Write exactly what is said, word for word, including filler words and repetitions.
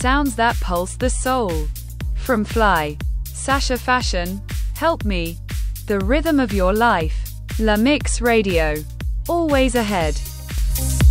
sounds that pulse the soul. From Fly, Sasha Fashion, Help Me, the rhythm of your life. La Mix Radio. Always ahead.